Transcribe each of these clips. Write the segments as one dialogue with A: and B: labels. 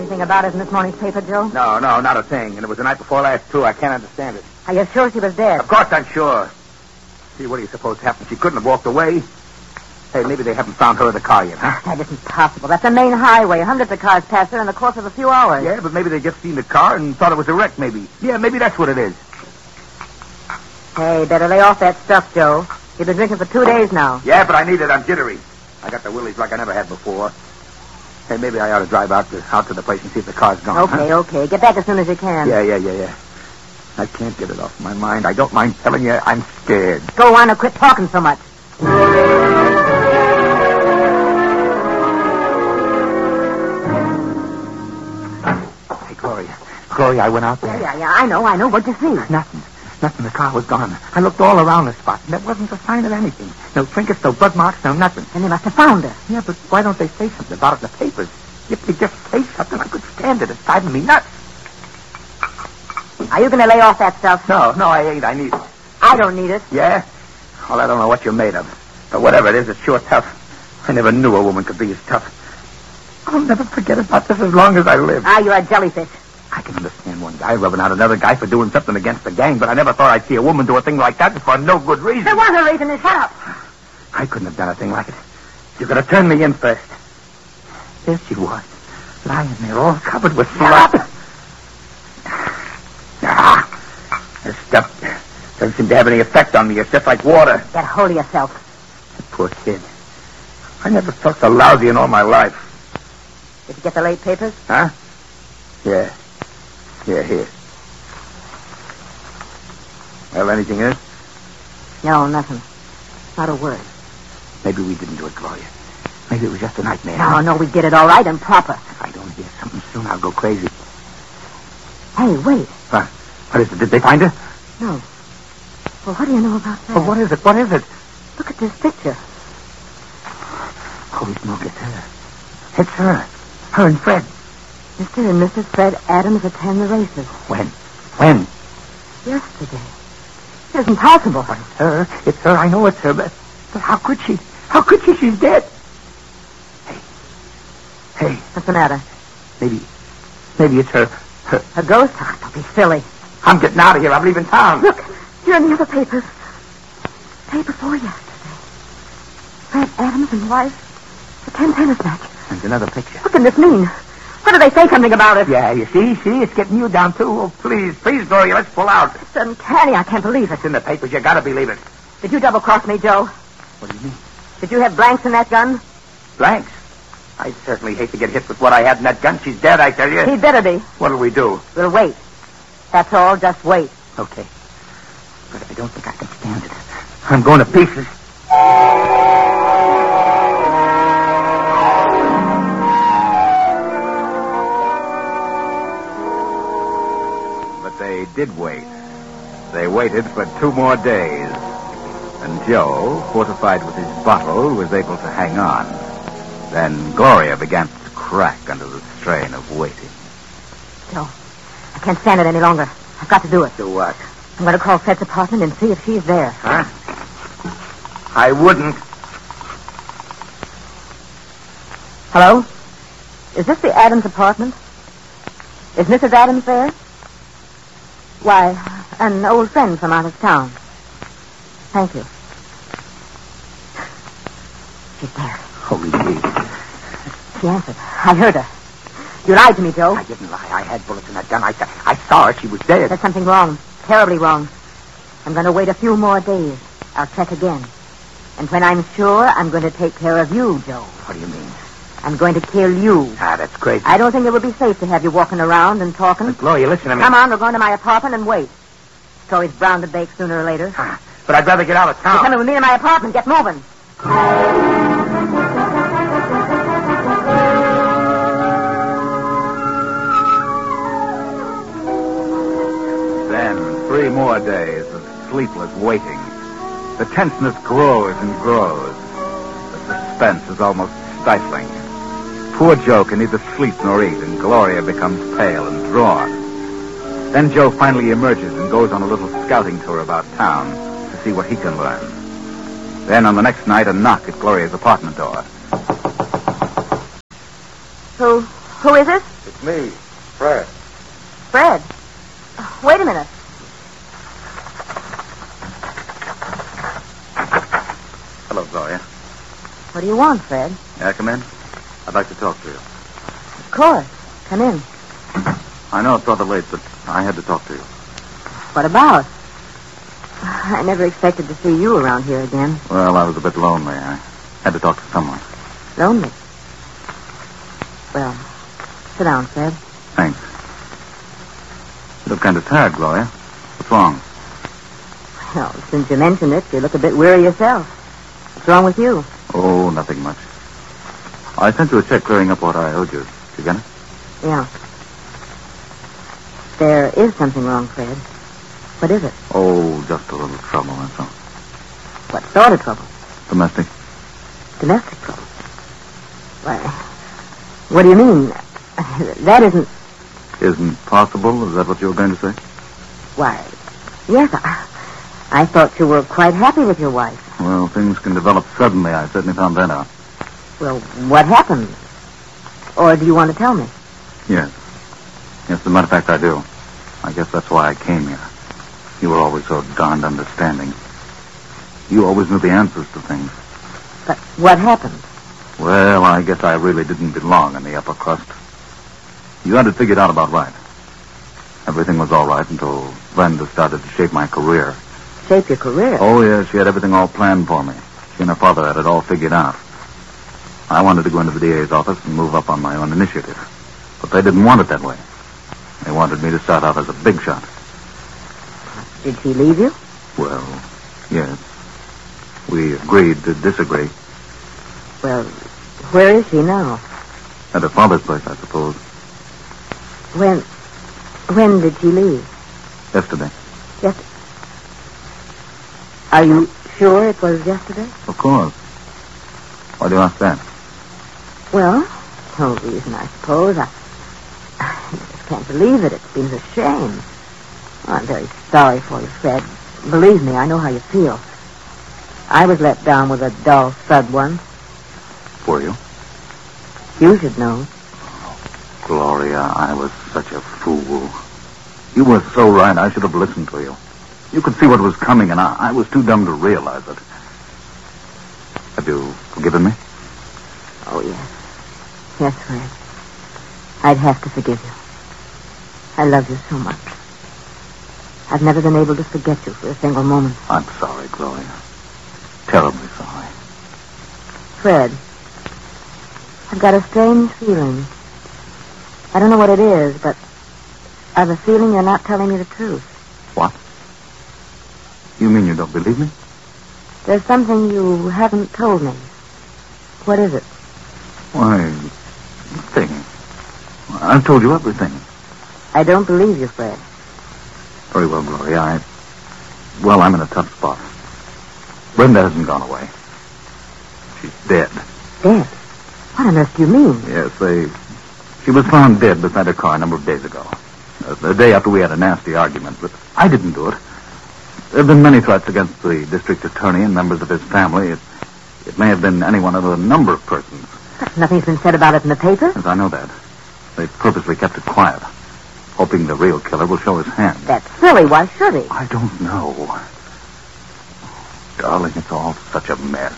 A: Anything about it in this morning's paper, Joe?
B: No, not a thing. And it was the night before last, too. I can't understand it.
A: Are you sure she was dead?
B: Of course I'm sure. See, what do you suppose happened? She couldn't have walked away. Hey, maybe they haven't found her in the car yet, huh?
A: That isn't possible. That's the main highway. Hundreds of cars passed her in the course of a few hours.
B: Yeah, but maybe they just seen the car and thought it was a wreck, maybe. Yeah, maybe that's what it is.
A: Hey, better lay off that stuff, Joe. You've been drinking for 2 days now.
B: Yeah, but I need it. I'm jittery. I got the willies like I never had before. Hey, maybe I ought to drive out to the place and see if the car's gone.
A: Okay. Get back as soon as you can.
B: Yeah. I can't get it off my mind. I don't mind telling you, I'm scared.
A: Go on and quit talking so much.
B: Hey, Gloria, I went out there.
A: Yeah, I know. What'd you see?
B: Nothing. The car was gone. I looked all around the spot, and there wasn't a sign of anything. No trinkets, no blood marks, no nothing.
A: And they must have found her.
B: Yeah, but why don't they say something about it in the papers? If they just say something, I could stand it. It's driving me nuts.
A: Are you going to lay off that stuff?
B: No, I ain't. I need it.
A: I don't need it.
B: Yeah? Well, I don't know what you're made of. But whatever it is, it's sure tough. I never knew a woman could be as tough. I'll never forget about this as long as I live.
A: You're a jellyfish.
B: I can understand one guy rubbing out another guy for doing something against the gang, but I never thought I'd see a woman do a thing like that for no good reason.
A: There was a reason. Shut up.
B: I couldn't have done a thing like it. You could have turned me in first. There she was, lying there all covered with blood. This stuff doesn't seem to have any effect on me. It's just like water.
A: Get hold of yourself.
B: The poor kid. I never felt so lousy in all my life.
A: Did you get the late papers?
B: Huh? Yeah, here. Well, anything else?
A: No, nothing. Not a word.
B: Maybe we didn't do it, Gloria. Maybe it was just a nightmare.
A: No, we did it all right and proper.
B: If I don't hear something soon, I'll go crazy.
A: Hey, wait.
B: What is it? Did they find her?
A: No. Well, what do you know about that?
B: Well, what is it?
A: Look at this picture.
B: Holy smoke, it's her. It's her. Her and Fred.
A: Mr. and Mrs. Fred Adams attend the races.
B: When?
A: Yesterday. It isn't possible.
B: But it's her. I know it's her, but how could she? She's dead. Hey.
A: What's the matter?
B: Maybe it's her.
A: A ghost? Oh, don't be silly.
B: I'm getting out of here. I'm leaving town.
A: Look, here in the other papers. Day before yesterday. Fred Adams and wife attend tennis match.
B: And another picture.
A: What can this mean? What do they say something about it?
B: Yeah, you see, it's getting you down, too. Oh, please, Gloria, let's pull out.
A: It's uncanny. I can't believe it.
B: It's in the papers. You gotta believe it.
A: Did you double-cross me, Joe?
B: What do you mean?
A: Did you have blanks in that gun?
B: Blanks? I'd certainly hate to get hit with what I had in that gun. She's dead, I tell you.
A: He'd better be.
B: What'll we do?
A: We'll wait. That's all. Just wait.
B: Okay. But I don't think I can stand it. I'm going to pieces. But they did wait. They waited for 2 more days. And Joe, fortified with his bottle, was able to hang on. Then Gloria began to crack under the strain of waiting.
A: Joe, I can't stand it any longer. I've got to do it.
B: Do what?
A: I'm going to call Fred's apartment and see if she's there.
B: Huh? I wouldn't.
A: Hello? Is this the Adams apartment? Is Mrs. Adams there? Why, an old friend from out of town. Thank you. She's there.
B: Holy Jesus.
A: She answered. I heard her. You lied to me, Joe.
B: I didn't lie. I had bullets in that gun. I saw her. She was dead.
A: There's something wrong. Terribly wrong. I'm going to wait a few more days. I'll check again. And when I'm sure, I'm going to take care of you, Joe.
B: What do you mean?
A: I'm going to kill you.
B: That's crazy.
A: I don't think it would be safe to have you walking around and talking.
B: But Gloria, listen to me.
A: Come on, we're going to my apartment and wait. Story's bound to bake sooner or later.
B: But I'd rather get out of town.
A: You're coming with me to my apartment. Get moving.
B: Then 3 more days of sleepless waiting. The tenseness grows and grows. The suspense is almost stifling. Poor Joe can neither sleep nor eat, and Gloria becomes pale and drawn. Then Joe finally emerges and goes on a little scouting tour about town to see what he can learn. Then on the next night, a knock at Gloria's apartment door.
A: Who is it?
B: It's me, Fred.
A: Fred. Wait a minute.
B: Hello, Gloria.
A: What do you want, Fred?
B: May I come in? I'd like to talk to you.
A: Of course. Come in.
B: I know it's rather late, but I had to talk to you.
A: What about? I never expected to see you around here again.
B: Well, I was a bit lonely. I had to talk to someone.
A: Lonely? Well, sit down, Fred.
B: Thanks. You look kind of tired, Gloria. What's wrong?
A: Well, since you mentioned it, you look a bit weary yourself. What's wrong with you?
B: Oh, nothing much. I sent you a check clearing up what I owed you. Did you get it?
A: Yeah. There is something wrong, Fred. What is it?
B: Oh, just a little trouble, that's all.
A: What sort of trouble?
B: Domestic.
A: Domestic trouble? Why, what do you mean? That isn't...
B: Isn't possible? Is that what you were going to say?
A: Why, yes, I thought you were quite happy with your wife.
B: Well, things can develop suddenly. I certainly found that out.
A: Well, what happened? Or do you want to tell me?
B: Yes. Yes, as a matter of fact, I do. I guess that's why I came here. You were always so darned understanding. You always knew the answers to things.
A: But what happened?
B: Well, I guess I really didn't belong in the upper crust. You had it figured out about right. Everything was all right until Brenda started to shape my career.
A: Shape your career?
B: Oh, yes, she had everything all planned for me. She and her father had it all figured out. I wanted to go into the DA's office and move up on my own initiative. But they didn't want it that way. They wanted me to start out as a big shot.
A: Did she leave you?
B: Well, yes. We agreed to disagree.
A: Well, where is she now?
B: At her father's place, I suppose.
A: When did she leave?
B: Yesterday.
A: Yesterday. Are you sure it was yesterday?
B: Of course. Why do you ask that?
A: Well, no reason, I suppose. I just can't believe it. It seems a shame. Oh, I'm very sorry for you, Fred. Believe me, I know how you feel. I was let down with a dull thud once.
B: Were you?
A: You should know.
B: Gloria, I was such a fool. You were so right. I should have listened to you. You could see what was coming, and I was too dumb to realize it. Have you forgiven me?
A: Oh, yes. Yes, Fred. I'd have to forgive you. I love you so much. I've never been able to forget you for a single moment.
B: I'm sorry, Gloria. Terribly sorry.
A: Fred, I've got a strange feeling. I don't know what it is, but I've a feeling you're not telling me the truth.
B: What? You mean you don't believe me?
A: There's something you haven't told me. What is it?
B: Why, nothing. I've told you everything.
A: I don't believe you, Fred.
B: Very well, Gloria. I'm in a tough spot. Brenda hasn't gone away. She's dead.
A: Dead? What on earth do you mean?
B: Yes, she was found dead beside her car a number of days ago. The day after we had a nasty argument, but I didn't do it. There have been many threats against the district attorney and members of his family. It may have been any one of a number of persons.
A: But nothing's been said about it in the paper.
B: Yes, I know that. They purposely kept it quiet, hoping the real killer will show his hand.
A: That's silly. Why should he?
B: I don't know. Darling, it's all such a mess.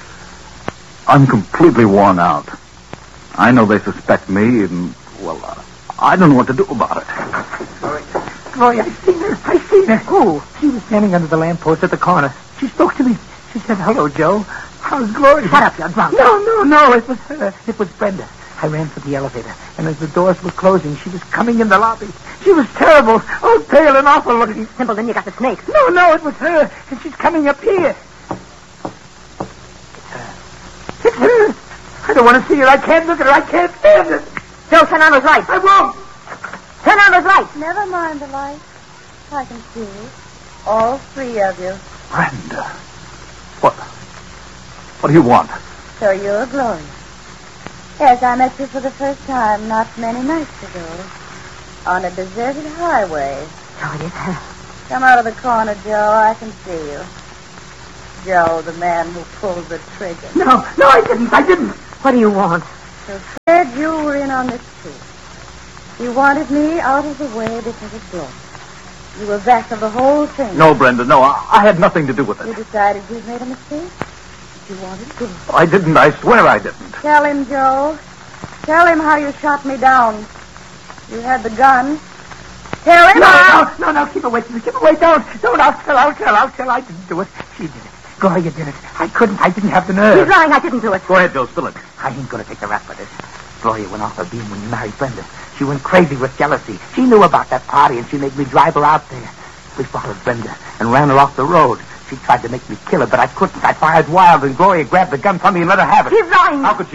B: I'm completely worn out. I know they suspect me, and, I don't know what to do about it.
C: Gloria, I've seen her.
A: Who?
C: She was standing under the lamppost at the corner. She spoke to me. She said, "Hello, Joe. How's Gloria?"
A: Shut up, you're drunk.
C: No, it was her. It was Brenda. I ran for the elevator, and as the doors were closing, she was coming in the lobby. She was terrible. Oh, pale and awful looking.
A: Simpleton, you got the snakes.
C: No, it was her, and she's coming up here. It's her. I don't want to see her. I can't look at her. I can't stand it.
A: Joe, turn on those lights.
C: I won't.
A: Turn on those lights.
D: Never mind the lights. I can see you. All three of you.
B: Brenda. What do you want?
D: So you're Gloria. Yes, I met you for the first time not many nights ago. On a deserted highway.
A: Oh, it is her.
D: Come out of the corner, Joe. I can see you. Joe, the man who pulled the trigger.
C: No, I didn't.
A: What do you want?
D: So Fred, you were in on down this truth. You wanted me out of the way because of Gloria. You were back of the whole thing.
E: No, Brenda, no. I had nothing to do with
D: You
E: it.
D: decided you'd made a mistake? You wanted to.
E: I didn't. I swear I didn't.
D: Tell him, Joe. Tell him how you shot me down. You had the gun. Tell him.
C: No, keep away from me. Keep away. Don't. I'll tell. I didn't do it. She did it. Gloria did it. I didn't have the nerve.
A: He's lying. I didn't do it.
E: Go ahead, Joe. Spill it.
C: I ain't gonna take the rap for this. Gloria went off her beam when you married Brenda. She went crazy with jealousy. She knew about that party, and she made me drive her out there. We followed Brenda and ran her off the road. She tried to make me kill her, but I couldn't. I fired wild, and Gloria grabbed the gun from me and let her have it.
A: He's lying.
E: How could she